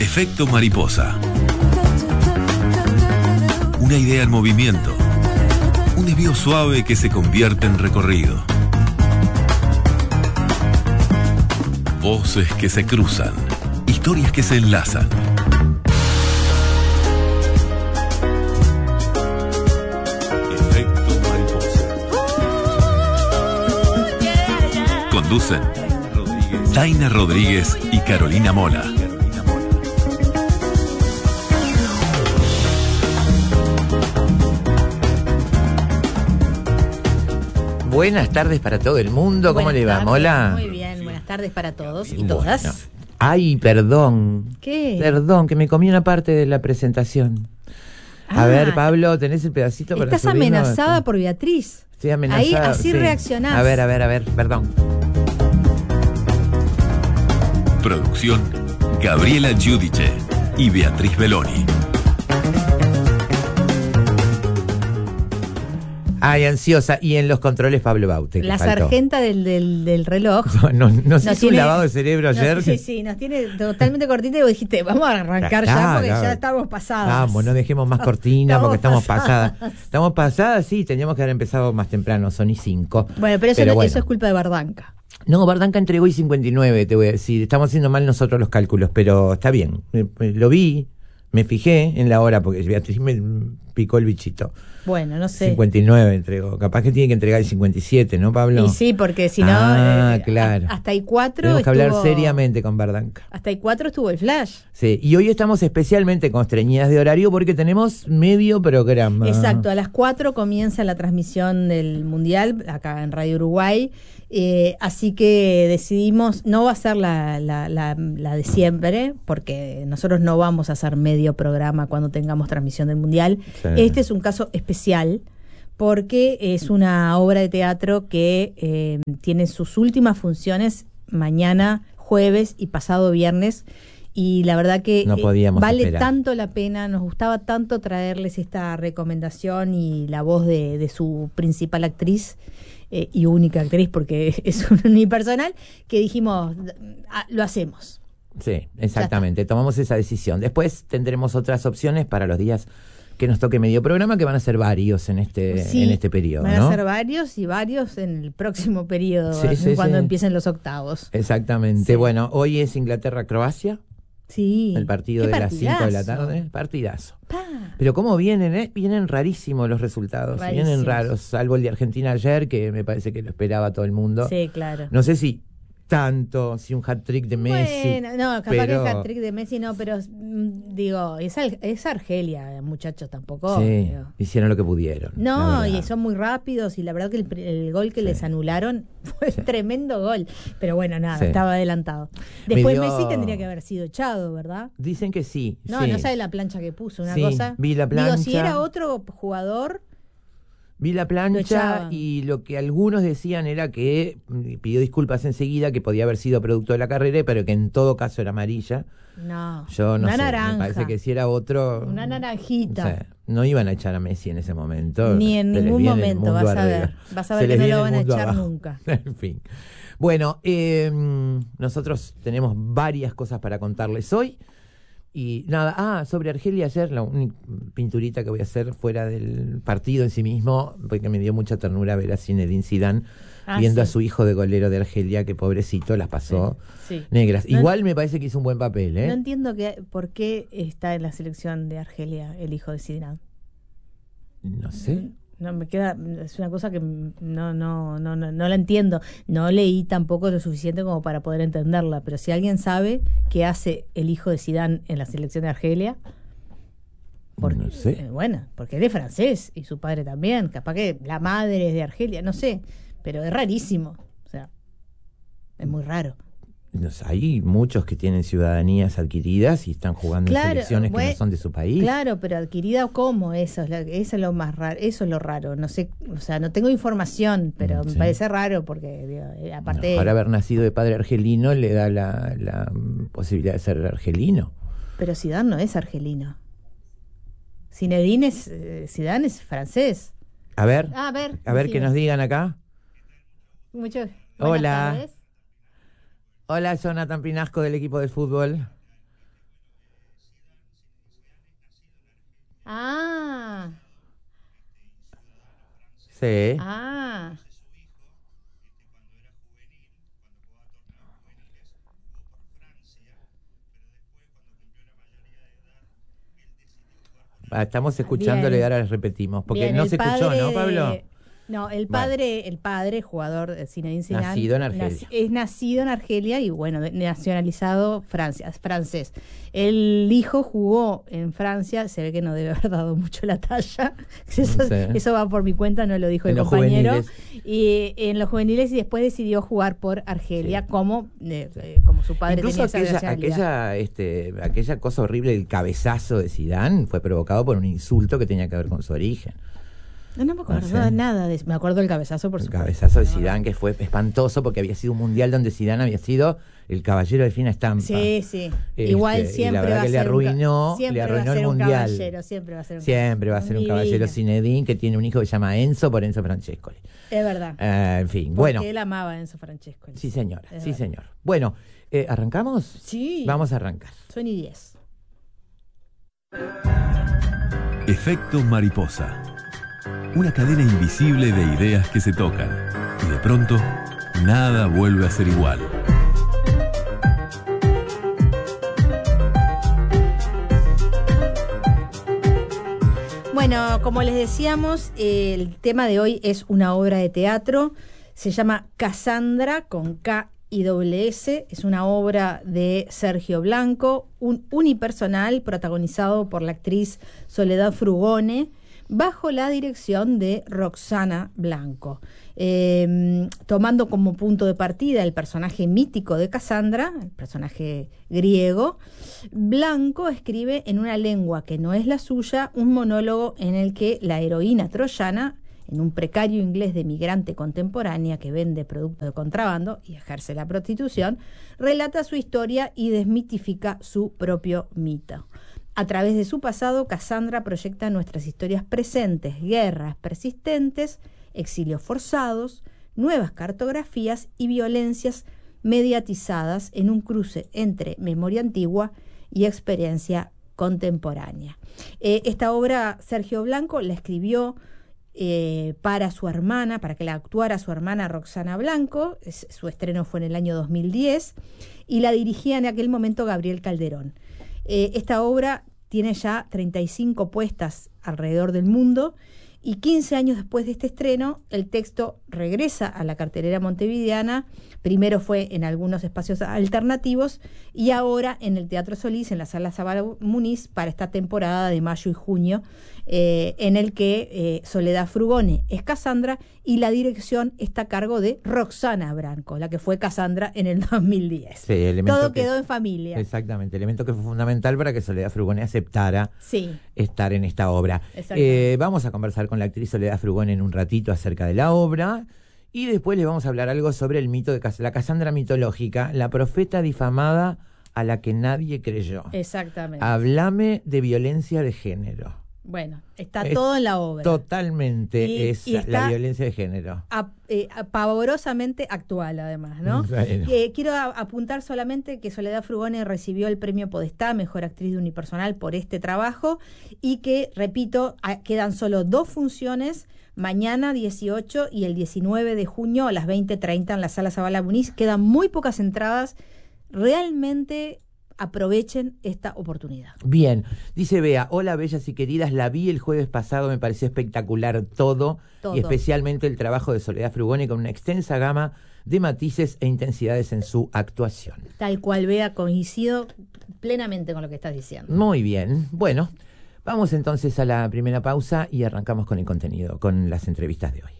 Efecto mariposa. Una idea en movimiento. Un desvío suave que se convierte en recorrido. Voces que se cruzan. Historias que se enlazan. Efecto mariposa. Conducen Taina Rodríguez y Carolina Mola. Buenas tardes para todo el mundo. ¿Cómo le va, Mola? Muy bien, buenas tardes para todos y todas. Bueno. Ay, perdón. ¿Qué? Perdón, que me comí una parte de la presentación. A ver, Pablo, ¿tenés el pedacito para Estás subirlo? amenazada por Beatriz. Estoy amenazada. Ahí así sí. reaccionás. A ver, perdón. Producción Gabriela Giudice y Beatriz Belloni. Ay, ansiosa. Y en los controles, Pablo Baute. La sargenta del reloj. No se hizo un lavado de cerebro ayer. Sí, nos tiene totalmente cortita y vos dijiste, vamos a arrancar ya porque ya estamos pasadas. Vamos, no dejemos más cortina porque estamos pasadas. Estamos pasadas, sí, teníamos que haber empezado más temprano, son y 5. Bueno, pero eso es culpa de Bardanca. No, Bardanca entregó y 59, te voy a decir. Estamos haciendo mal nosotros los cálculos, pero está bien. Lo vi, me fijé en la hora porque Beatriz me picó el bichito. Bueno, no sé. 59 entregó. Capaz que tiene que entregar el 57, ¿no, Pablo? Y sí, porque si no... claro. Hasta el 4 tenemos que hablar seriamente con Bardanca. Hasta el 4 estuvo el flash. Sí, y hoy estamos especialmente constreñidas de horario porque tenemos medio programa. Exacto, a las 4 comienza la transmisión del Mundial, acá en Radio Uruguay. Así que decidimos, no va a ser la de siempre, porque nosotros no vamos a hacer medio programa cuando tengamos transmisión del Mundial. Sí. Este es un caso especial porque es una obra de teatro que tiene sus últimas funciones mañana, jueves y pasado viernes. Y la verdad que no vale esperar. Tanto la pena, nos gustaba tanto traerles esta recomendación y la voz de su principal actriz. Y única actriz porque es un unipersonal, que dijimos, lo hacemos. Sí, exactamente, tomamos esa decisión. Después tendremos otras opciones para los días que nos toque medio programa, que van a ser varios en este periodo. Van a ser varios y varios en el próximo periodo, cuando empiecen los octavos. Exactamente. Sí. Bueno, hoy es Inglaterra-Croacia. Sí. El partido de las 5 de la tarde. Partidazo. Pero cómo vienen, vienen rarísimos los resultados. Rarísimos. Vienen raros, salvo el de Argentina ayer, que me parece que lo esperaba todo el mundo. Sí, claro. No sé si si un hat-trick de Messi. Bueno, no, capaz que el hat-trick de Messi no, pero digo, es Argelia, muchachos, tampoco. Sí, digo. Hicieron lo que pudieron. No, y son muy rápidos y la verdad que el gol que les anularon fue tremendo gol. Pero bueno, nada, estaba adelantado. Después Messi tendría que haber sido echado, ¿verdad? Dicen que sí. No sabe la plancha que puso, una sí, cosa. Vi la plancha. Digo, si era otro jugador... Vi la plancha y lo que algunos decían era que pidió disculpas enseguida, que podía haber sido producto de la carrera, pero que en todo caso era amarilla. No, yo no una sé, naranja. Me parece que si era otro... Una naranjita. O sea, no iban a echar a Messi en ese momento. Ni en ningún momento, vas a ver. Vas a ver que no lo van a echar abajo. Nunca. En fin. Bueno, nosotros tenemos varias cosas para contarles hoy. Y nada, sobre Argelia ayer, la única pinturita que voy a hacer fuera del partido en sí mismo, porque me dio mucha ternura ver a Zinedine Zidane viendo a su hijo de golero de Argelia, que pobrecito las pasó negras. Igual me parece que hizo un buen papel, ¿eh? No entiendo por qué está en la selección de Argelia el hijo de Zidane. No sé. No me queda, es una cosa que no la entiendo. No leí tampoco lo suficiente como para poder entenderla, pero si alguien sabe qué hace el hijo de Zidane en la selección de Argelia, porque, no sé. Bueno, porque él es francés y su padre también, capaz que la madre es de Argelia, no sé, pero es rarísimo, o sea, es muy raro. Hay muchos que tienen ciudadanías adquiridas y están jugando en selecciones que no son de su país. Claro, pero adquirida ¿cómo? Eso es lo más raro, eso es lo raro. No sé, o sea, no tengo información, pero me parece raro porque digo, aparte para haber nacido de padre argelino le da la posibilidad de ser argelino. Pero Zidane no es argelino. Zidane es francés. A ver sí, que nos digan acá. Hola. Hola, Jonathan Pinasco del equipo de fútbol. Ah. Sí. Ah. Estamos escuchándole y Bien. ahora les repetimos, porque Bien, no el se escuchó, padre ¿no, Pablo? de- No, el padre, jugador de Zinedine Zidane, Nacido en Argelia. es nacido en Argelia y bueno, nacionalizado francés. El hijo jugó en Francia, se ve que no debe haber dado mucho la talla. Eso, Sí. eso va por mi cuenta, no lo dijo En el los compañero. juveniles. Y en los juveniles y después decidió jugar por Argelia, Sí. como su padre Incluso tenía esa nacionalidad. aquella cosa horrible, el cabezazo de Zidane, fue provocado por un insulto que tenía que ver con su origen. No me acuerdo No sé. nada de eso. Me acuerdo del cabezazo, por El supuesto. cabezazo de Zidane, que fue espantoso porque había sido un mundial donde Zidane había sido el caballero de fina estampa. Sí, sí. Este, Igual y siempre la verdad va a que le ser arruinó, siempre le va a arruinó el ser un mundial. caballero, siempre va a ser un Siempre va a ser un caballero divino. Zinedine, que tiene un hijo que se llama Enzo por Enzo Francescoli. Es verdad. En fin, Porque bueno. él amaba a Enzo Francesco. Sí, señora, Es sí, verdad. señor. Bueno, ¿arrancamos? Sí. Vamos a arrancar. Son y 10. Efecto mariposa. Una cadena invisible de ideas que se tocan. Y de pronto, nada vuelve a ser igual. Bueno, como les decíamos, el tema de hoy es una obra de teatro. Se llama Cassandra, con K y doble S. Es una obra de Sergio Blanco, un unipersonal protagonizado por la actriz Soledad Frugone, bajo la dirección de Roxana Blanco. Tomando como punto de partida el personaje mítico de Cassandra, el personaje griego, Blanco escribe en una lengua que no es la suya un monólogo en el que la heroína troyana, en un precario inglés de migrante contemporánea que vende productos de contrabando y ejerce la prostitución, relata su historia y desmitifica su propio mito. A través de su pasado, Cassandra proyecta nuestras historias presentes, guerras persistentes, exilios forzados, nuevas cartografías y violencias mediatizadas en un cruce entre memoria antigua y experiencia contemporánea. Esta obra Sergio Blanco la escribió para su hermana, para que la actuara su hermana Roxana Blanco. Su estreno fue en el año 2010 y la dirigía en aquel momento Gabriel Calderón. Esta obra tiene ya 35 puestas alrededor del mundo y 15 años después de este estreno, el texto regresa a la cartelera montevideana. Primero fue en algunos espacios alternativos y ahora en el Teatro Solís, en la Sala Zabala Muniz, para esta temporada de mayo y junio, en el que Soledad Frugone es Cassandra y la dirección está a cargo de Roxana Blanco, la que fue Cassandra en el 2010. Sí, elemento Todo que- quedó en familia. Exactamente, elemento que fue fundamental para que Soledad Frugone aceptara Sí. estar en esta obra. Exactamente. Vamos a conversar con la actriz Soledad Frugone en un ratito acerca de la obra y después le vamos a hablar algo sobre el mito de la Cassandra mitológica, la profeta difamada a la que nadie creyó. Exactamente. Háblame de violencia de género. Bueno, está Es todo en la obra. Totalmente Y es está- la violencia de género. Pavorosamente actual, además, ¿no? Bueno. Quiero apuntar solamente que Soledad Frugone recibió el premio Podestá, Mejor Actriz de Unipersonal, por este trabajo y que, repito, quedan solo 2 funciones, mañana 18 y el 19 de junio a las 20:30 en la Sala Zabala Muniz. Quedan muy pocas entradas. Realmente aprovechen esta oportunidad. Bien, dice Bea, hola bellas y queridas, la vi el jueves pasado, me pareció espectacular todo. Todo. Y especialmente el trabajo de Soledad Frugone con una extensa gama de matices e intensidades en su actuación. Tal cual, Bea, coincido plenamente con lo que estás diciendo. Muy bien, bueno, vamos entonces a la primera pausa y arrancamos con el contenido, con las entrevistas de hoy.